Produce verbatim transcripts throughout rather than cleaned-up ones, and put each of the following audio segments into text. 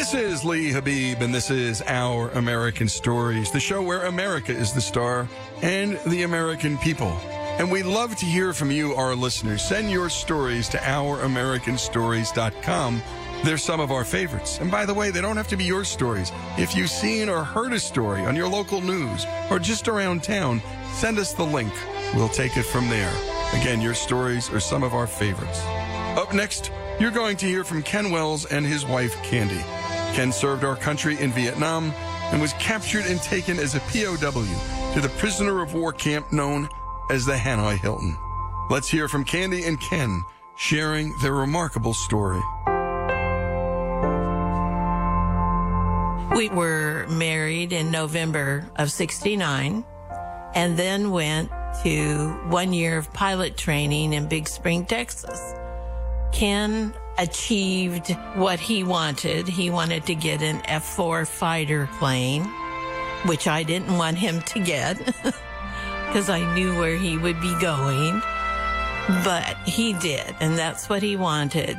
This is Lee Habib, and this is Our American Stories, the show where America is the star and the American people. And we love to hear from you, our listeners. Send your stories to our american stories dot com. They're some of our favorites. And by the way, they don't have to be your stories. If you've seen or heard a story on your local news or just around town, send us the link. We'll take it from there. Again, your stories are some of our favorites. Up next, you're going to hear from Ken Wells and his wife, Candy. Ken served our country in Vietnam and was captured and taken as a P O W to the prisoner of war camp known as the Hanoi Hilton. Let's hear from Candy and Ken sharing their remarkable story. We were married in November of sixty-nine and then went to one year of pilot training in Big Spring, Texas. Ken achieved what he wanted. He wanted to get an F four fighter plane, which I didn't want him to get because I knew where he would be going. But he did, and that's what he wanted.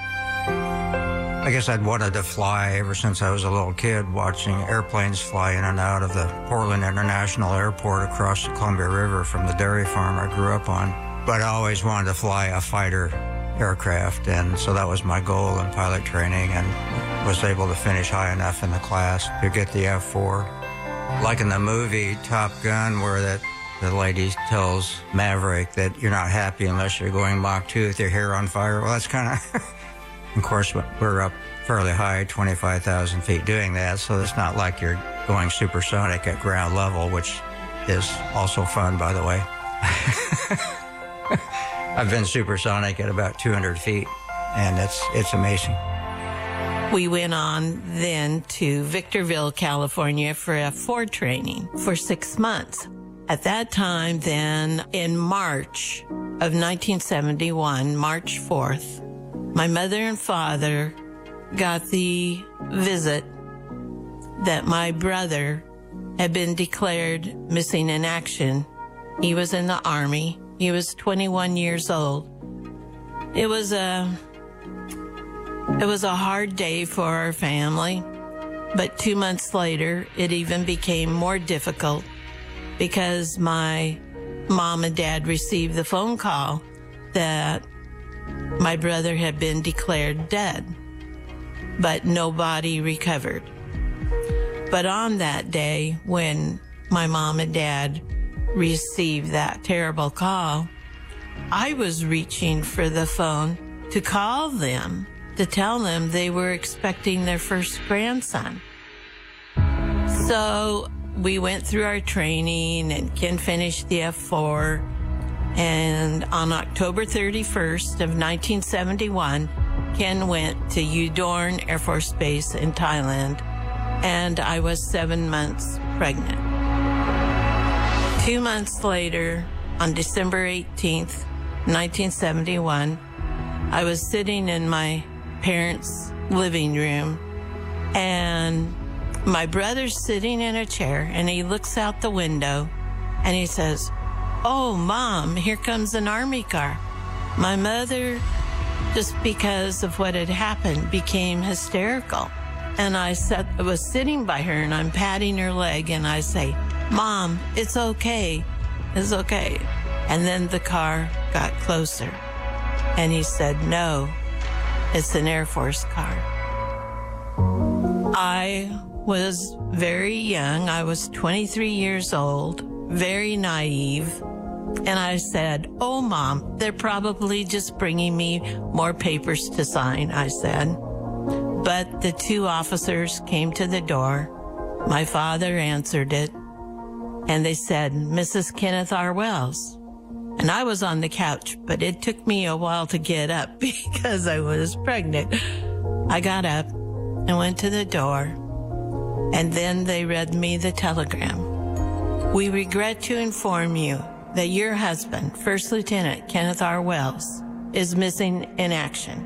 I guess I'd wanted to fly ever since I was a little kid, watching airplanes fly in and out of the Portland International Airport across the Columbia River from the dairy farm I grew up on. But I always wanted to fly a fighter aircraft, and so that was my goal in pilot training, and was able to finish high enough in the class to get the F four. Like in the movie Top Gun, where that the lady tells Maverick that you're not happy unless you're going Mach two with your hair on fire. Well, that's kind of... Of course, we're up fairly high, twenty-five thousand feet doing that, so it's not like you're going supersonic at ground level, which is also fun, by the way. I've been supersonic at about two hundred feet, and it's it's amazing. We went on then to Victorville, California for F four training for six months. At that time, then, in March of nineteen seventy-one, March fourth, my mother and father got the visit that my brother had been declared missing in action. He was in the Army. He was twenty-one years old. It was a, it was a hard day for our family, but two months later, it even became more difficult because my mom and dad received the phone call that my brother had been declared dead, but nobody recovered. But on that day, when my mom and dad received that terrible call, I was reaching for the phone to call them, to tell them they were expecting their first grandson. So we went through our training, and Ken finished the F four. And on October thirty-first of nineteen seventy-one, Ken went to Udorn Air Force Base in Thailand, and I was seven months pregnant. Two months later, on December eighteenth, nineteen seventy-one, I was sitting in my parents' living room, and my brother's sitting in a chair, and he looks out the window, and he says, "Oh, Mom, here comes an Army car." My mother, just because of what had happened, became hysterical. And I sat, I was sitting by her, and I'm patting her leg, and I say, "Mom, it's okay. It's okay." And then the car got closer. And he said, "No, it's an Air Force car." I was very young. I was twenty-three years old, very naive. And I said, "Oh, Mom, they're probably just bringing me more papers to sign," I said. But the two officers came to the door. My father answered it, and they said, "Missus Kenneth R. Wells." And I was on the couch, but it took me a while to get up because I was pregnant. I got up and went to the door, and then they read me the telegram. "We regret to inform you that your husband, First Lieutenant Kenneth R. Wells, is missing in action."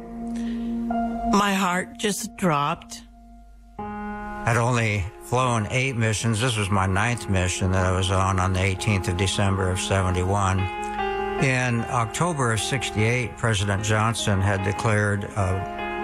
My heart just dropped. I'd only flown eight missions. This was my ninth mission that I was on on the eighteenth of December of seventy-one. In October of sixty-eight, President Johnson had declared a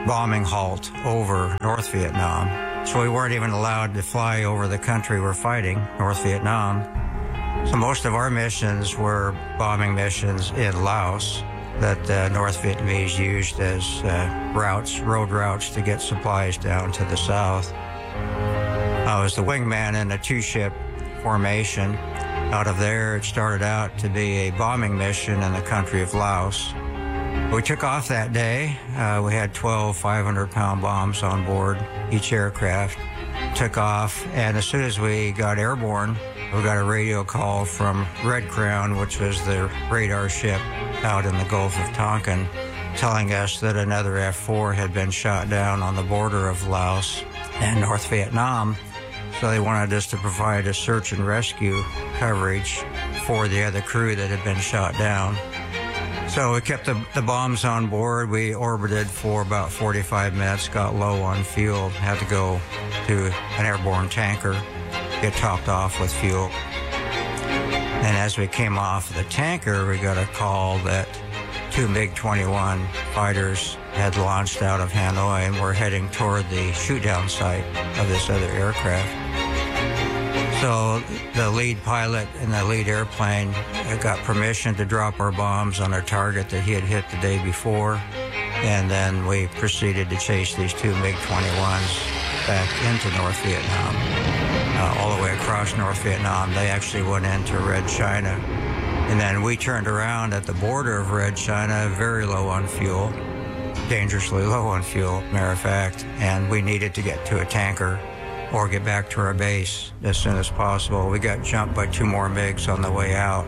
bombing halt over North Vietnam. So we weren't even allowed to fly over the country we're fighting, North Vietnam. So most of our missions were bombing missions in Laos that the North Vietnamese used as uh, routes, road routes to get supplies down to the south. I was the wingman in a two-ship formation. Out of there, it started out to be a bombing mission in the country of Laos. We took off that day. Uh, we had twelve five hundred pound bombs on board each aircraft. Took off, and as soon as we got airborne, we got a radio call from Red Crown, which was the radar ship out in the Gulf of Tonkin, telling us that another F four had been shot down on the border of Laos and North Vietnam. So they wanted us to provide a search and rescue coverage for the other crew that had been shot down. So we kept the, the bombs on board. We orbited for about forty-five minutes, got low on fuel, had to go to an airborne tanker, get topped off with fuel. And as we came off the tanker, we got a call that two MiG twenty-one fighters had launched out of Hanoi and were heading toward the shoot-down site of this other aircraft. So the lead pilot in the lead airplane got permission to drop our bombs on our target that he had hit the day before, and then we proceeded to chase these two MiG twenty-ones back into North Vietnam, uh, all the way across North Vietnam. They actually went into Red China, and then we turned around at the border of Red China, very low on fuel, dangerously low on fuel, matter of fact, and we needed to get to a tanker or get back to our base as soon as possible. We got jumped by two more MiGs on the way out.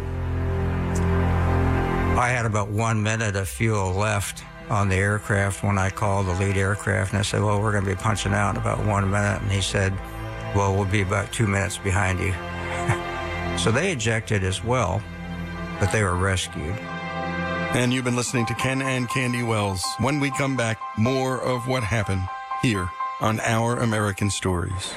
I had about one minute of fuel left on the aircraft when I called the lead aircraft, and I said, well, we're going to be punching out in about one minute. And he said, well, we'll be about two minutes behind you. So they ejected as well, but they were rescued. And you've been listening to Ken and Candy Wells. When we come back, more of what happened here on Our American Stories.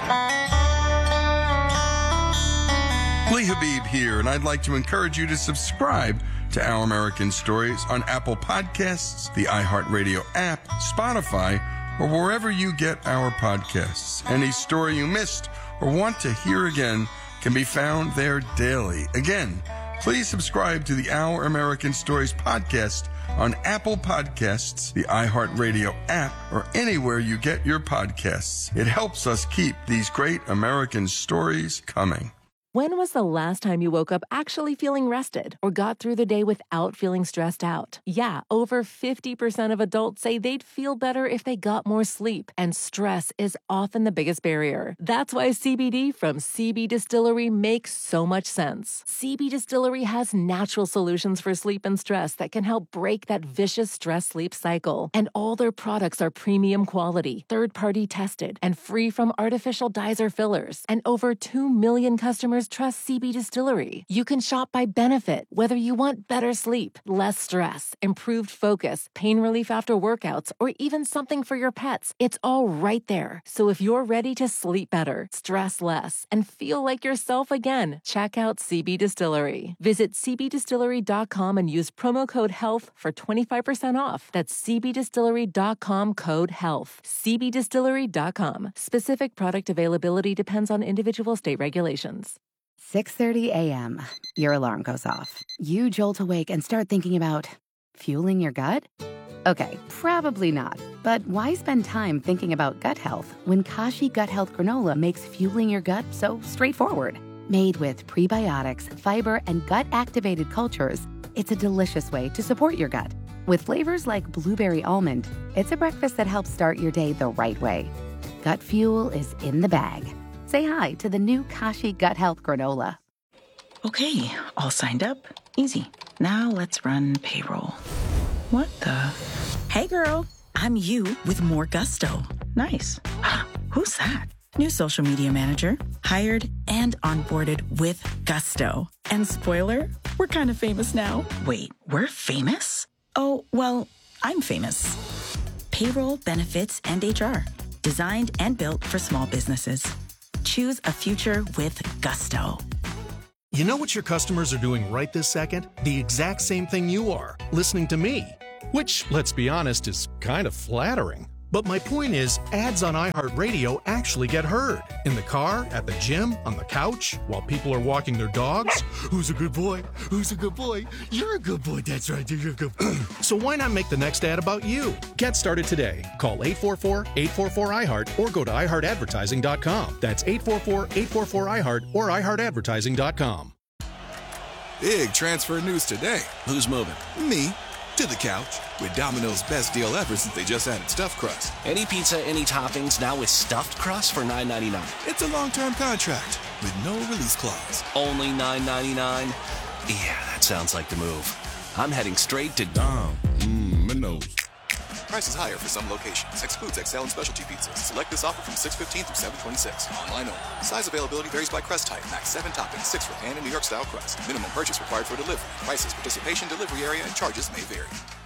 Lee Habib here, and I'd like to encourage you to subscribe to Our American Stories on Apple Podcasts, the iHeartRadio app, Spotify, or wherever you get our podcasts. Any story you missed or want to hear again can be found there daily. Again, please subscribe to the Our American Stories podcast on Apple Podcasts, the iHeartRadio app, or anywhere you get your podcasts. It helps us keep these great American stories coming. When was the last time you woke up actually feeling rested or got through the day without feeling stressed out? Yeah, over fifty percent of adults say they'd feel better if they got more sleep, and stress is often the biggest barrier. That's why C B D from C B Distillery makes so much sense. C B Distillery has natural solutions for sleep and stress that can help break that vicious stress-sleep cycle. And all their products are premium quality, third-party tested, and free from artificial dyes or fillers. And over two million customers trust C B Distillery. You can shop by benefit, whether you want better sleep, less stress, improved focus, pain relief after workouts, or even something for your pets. It's all right there. So if you're ready to sleep better, stress less, and feel like yourself again, check out C B Distillery. Visit c b distillery dot com and use promo code HEALTH for twenty-five percent off. That's c b distillery dot com, code HEALTH. c b distillery dot com. Specific product availability depends on individual state regulations. six thirty a.m. Your alarm goes off. You jolt awake and start thinking about fueling your gut? Okay, probably not. But why spend time thinking about gut health when Kashi Gut Health Granola makes fueling your gut so straightforward? Made with prebiotics, fiber, and gut-activated cultures, it's a delicious way to support your gut. With flavors like blueberry almond, it's a breakfast that helps start your day the right way. Gut fuel is in the bag. Say hi to the new Kashi Gut Health Granola. Okay, all signed up. Easy. Now let's run payroll. What the? Hey girl, I'm you with more gusto. Nice. Who's that? New social media manager. Hired and onboarded with gusto. And spoiler, we're kind of famous now. Wait, we're famous? Oh, well, I'm famous. Payroll, benefits, and H R. Designed and built for small businesses. Choose a future with gusto. You know what your customers are doing right this second? The exact same thing you are, listening to me. Which, let's be honest, is kind of flattering. But my point is, ads on iHeartRadio actually get heard. In the car, at the gym, on the couch, while people are walking their dogs. Who's a good boy? Who's a good boy? You're a good boy. That's right. You're a good boy. So why not make the next ad about you? Get started today. Call eight four four, eight four four, I heart or go to i heart advertising dot com. That's eight four four, eight four four, I heart or i heart advertising dot com. Big transfer news today. Who's moving? Me. To the couch with Domino's best deal ever since they just added stuffed crust. Any pizza, any toppings, now with stuffed crust for nine ninety-nine. It's a long-term contract with no release clause. Only nine ninety-nine? Yeah, that sounds like the move. I'm heading straight to Dom. Mmm, Prices higher for some locations. Excludes X L and specialty pizzas. Select this offer from six fifteen through seven twenty-six. Online only. Size availability varies by crust type. Max seven toppings, six for pan and New York style crust. Minimum purchase required for delivery. Prices, participation, delivery area, and charges may vary.